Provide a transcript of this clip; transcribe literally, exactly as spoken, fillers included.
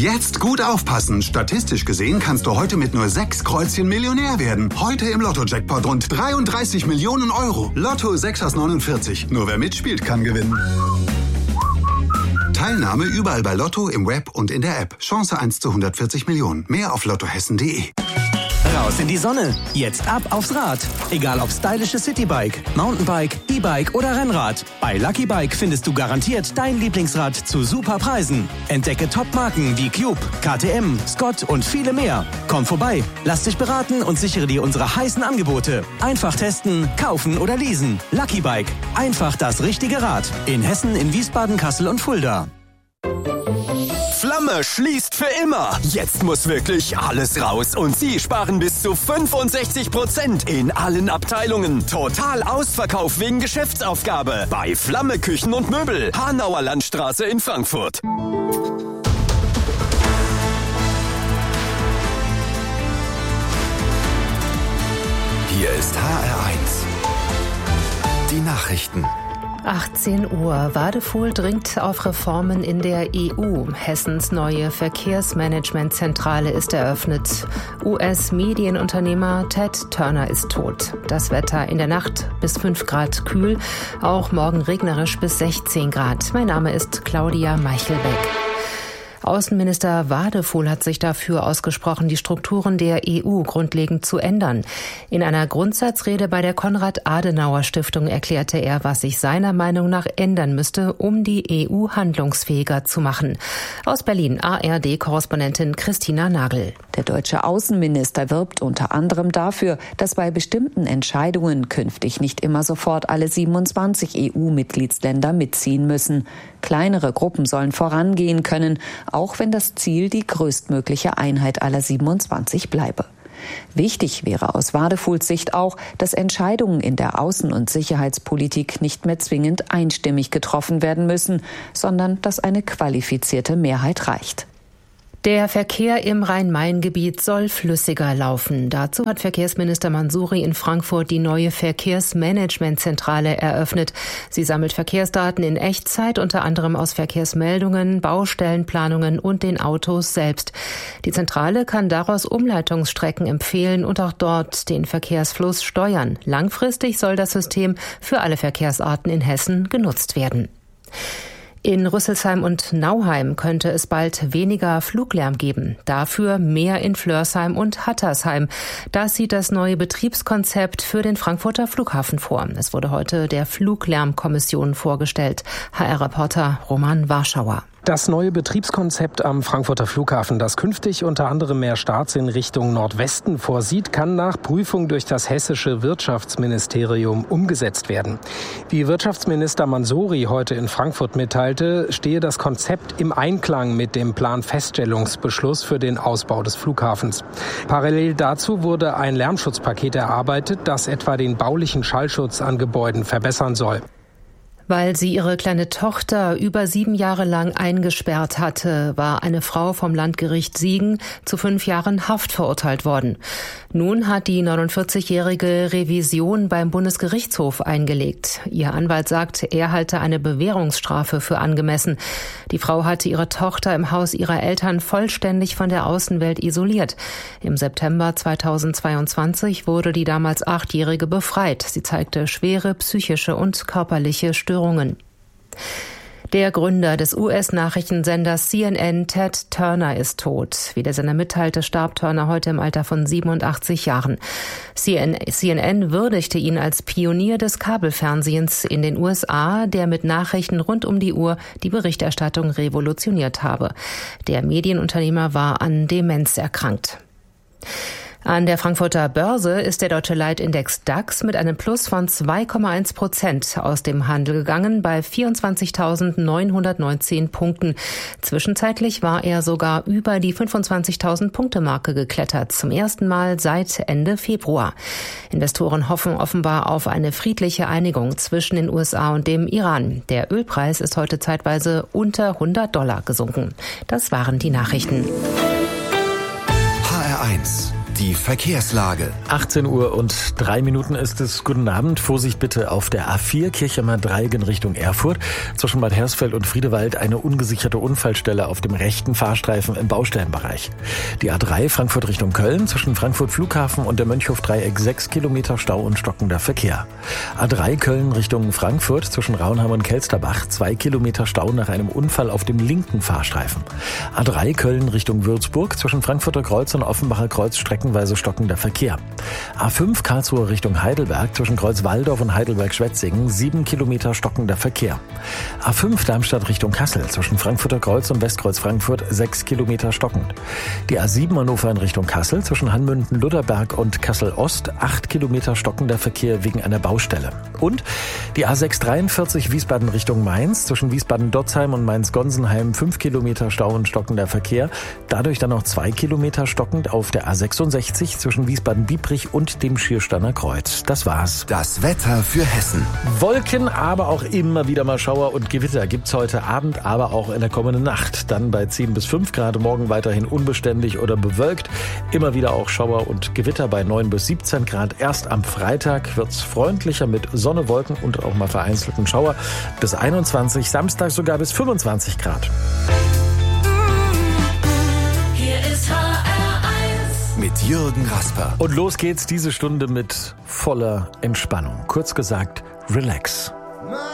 Jetzt gut aufpassen. Statistisch gesehen kannst du heute mit nur sechs Kreuzchen Millionär werden. Heute im Lotto-Jackpot rund dreiunddreißig Millionen Euro. Lotto sechs aus neunundvierzig. Nur wer mitspielt, kann gewinnen. Teilnahme überall bei Lotto, im Web und in der App. Chance eins zu hundertvierzig Millionen. Mehr auf lottohessen punkt de. Raus in die Sonne. Jetzt ab aufs Rad. Egal ob stylische Citybike, Mountainbike, E-Bike oder Rennrad. Bei Lucky Bike findest du garantiert dein Lieblingsrad zu super Preisen. Entdecke Top-Marken wie Cube, K T M, Scott und viele mehr. Komm vorbei, lass dich beraten und sichere dir unsere heißen Angebote. Einfach testen, kaufen oder leasen. Lucky Bike. Einfach das richtige Rad. In Hessen, in Wiesbaden, Kassel und Fulda. Flamme schließt für immer. Jetzt muss wirklich alles raus und Sie sparen bis zu fünfundsechzig Prozent in allen Abteilungen. Total Ausverkauf wegen Geschäftsaufgabe bei Flamme Küchen und Möbel, Hanauer Landstraße in Frankfurt. Hier ist H R eins. Die Nachrichten. achtzehn Uhr. Wadefuhl dringt auf Reformen in der E U. Hessens neue Verkehrsmanagementzentrale ist eröffnet. U S-Medienunternehmer Ted Turner ist tot. Das Wetter in der Nacht bis fünf Grad kühl, auch morgen regnerisch bis sechzehn Grad. Mein Name ist Claudia Meichelbeck. Außenminister Wadefuhl hat sich dafür ausgesprochen, die Strukturen der E U grundlegend zu ändern. In einer Grundsatzrede bei der Konrad-Adenauer-Stiftung erklärte er, was sich seiner Meinung nach ändern müsste, um die E U handlungsfähiger zu machen. Aus Berlin A R D-Korrespondentin Christina Nagel. Der deutsche Außenminister wirbt unter anderem dafür, dass bei bestimmten Entscheidungen künftig nicht immer sofort alle siebenundzwanzig E U-Mitgliedsländer mitziehen müssen. Kleinere Gruppen sollen vorangehen können, auch wenn das Ziel die größtmögliche Einheit aller siebenundzwanzig bleibe. Wichtig wäre aus Wadefuhls Sicht auch, dass Entscheidungen in der Außen- und Sicherheitspolitik nicht mehr zwingend einstimmig getroffen werden müssen, sondern dass eine qualifizierte Mehrheit reicht. Der Verkehr im Rhein-Main-Gebiet soll flüssiger laufen. Dazu hat Verkehrsminister Mansouri in Frankfurt die neue Verkehrsmanagementzentrale eröffnet. Sie sammelt Verkehrsdaten in Echtzeit, unter anderem aus Verkehrsmeldungen, Baustellenplanungen und den Autos selbst. Die Zentrale kann daraus Umleitungsstrecken empfehlen und auch dort den Verkehrsfluss steuern. Langfristig soll das System für alle Verkehrsarten in Hessen genutzt werden. In Rüsselsheim und Nauheim könnte es bald weniger Fluglärm geben. Dafür mehr in Flörsheim und Hattersheim. Das sieht das neue Betriebskonzept für den Frankfurter Flughafen vor. Es wurde heute der Fluglärmkommission vorgestellt. H R-Reporter Roman Warschauer. Das neue Betriebskonzept am Frankfurter Flughafen, das künftig unter anderem mehr Starts in Richtung Nordwesten vorsieht, kann nach Prüfung durch das hessische Wirtschaftsministerium umgesetzt werden. Wie Wirtschaftsminister Mansouri heute in Frankfurt mitteilte, stehe das Konzept im Einklang mit dem Planfeststellungsbeschluss für den Ausbau des Flughafens. Parallel dazu wurde ein Lärmschutzpaket erarbeitet, das etwa den baulichen Schallschutz an Gebäuden verbessern soll. Weil sie ihre kleine Tochter über sieben Jahre lang eingesperrt hatte, war eine Frau vom Landgericht Siegen zu fünf Jahren Haft verurteilt worden. Nun hat die neunundvierzigjährige Revision beim Bundesgerichtshof eingelegt. Ihr Anwalt sagt, er halte eine Bewährungsstrafe für angemessen. Die Frau hatte ihre Tochter im Haus ihrer Eltern vollständig von der Außenwelt isoliert. Im September zweitausendzweiundzwanzig wurde die damals Achtjährige befreit. Sie zeigte schwere psychische und körperliche Störungen. Der Gründer des U S-Nachrichtensenders C N N, Ted Turner, ist tot. Wie der Sender mitteilte, starb Turner heute im Alter von siebenundachtzig Jahren. C N N würdigte ihn als Pionier des Kabelfernsehens in den U S A, der mit Nachrichten rund um die Uhr die Berichterstattung revolutioniert habe. Der Medienunternehmer war an Demenz erkrankt. An der Frankfurter Börse ist der deutsche Leitindex DAX mit einem Plus von zwei Komma eins Prozent aus dem Handel gegangen bei vierundzwanzigtausendneunhundertneunzehn Punkten. Zwischenzeitlich war er sogar über die fünfundzwanzigtausend Punkte Marke geklettert, zum ersten Mal seit Ende Februar. Investoren hoffen offenbar auf eine friedliche Einigung zwischen den U S A und dem Iran. Der Ölpreis ist heute zeitweise unter hundert Dollar gesunken. Das waren die Nachrichten. H R eins Die Verkehrslage. achtzehn Uhr und drei Minuten ist es. Guten Abend. Vorsicht bitte auf der A vier Kirchheimer Dreieck in Richtung Erfurt. Zwischen Bad Hersfeld und Friedewald eine ungesicherte Unfallstelle auf dem rechten Fahrstreifen im Baustellenbereich. Die A drei Frankfurt Richtung Köln zwischen Frankfurt Flughafen und der Mönchhof-Dreieck sechs Kilometer Stau und stockender Verkehr. A drei Köln Richtung Frankfurt zwischen Raunheim und Kelsterbach zwei Kilometer Stau nach einem Unfall auf dem linken Fahrstreifen. A drei Köln Richtung Würzburg zwischen Frankfurter Kreuz und Offenbacher Kreuz streckenweise stockender Verkehr. A fünf Karlsruhe Richtung Heidelberg zwischen Kreuz-Walldorf und Heidelberg-Schwetzingen sieben Kilometer stockender Verkehr. A fünf Darmstadt Richtung Kassel zwischen Frankfurter Kreuz und Westkreuz Frankfurt sechs Kilometer stockend. Die A sieben Hannover in Richtung Kassel zwischen Hanmünden-Ludderberg und Kassel-Ost acht Kilometer stockender Verkehr wegen einer Baustelle. Und die A sechs dreiundvierzig Wiesbaden Richtung Mainz zwischen Wiesbaden-Dotzheim und Mainz-Gonsenheim fünf Kilometer Stau und stockender Verkehr. Dadurch dann noch zwei Kilometer stockend auf der A sechsundsechzig zwischen Wiesbaden-Biebrich und dem Schiersteiner Kreuz. Das war's. Das Wetter für Hessen. Wolken, aber auch immer wieder mal Schauer und Gewitter gibt's heute Abend, aber auch in der kommenden Nacht. Dann bei zehn bis fünf Grad, morgen weiterhin unbeständig oder bewölkt. Immer wieder auch Schauer und Gewitter bei neun bis siebzehn Grad. Erst am Freitag wird's freundlicher mit Sonne, Wolken und auch mal vereinzelten Schauer. Bis einundzwanzig, Samstag sogar bis fünfundzwanzig Grad. Mit Jürgen Rasper. Und los geht's diese Stunde mit voller Entspannung. Kurz gesagt, relax.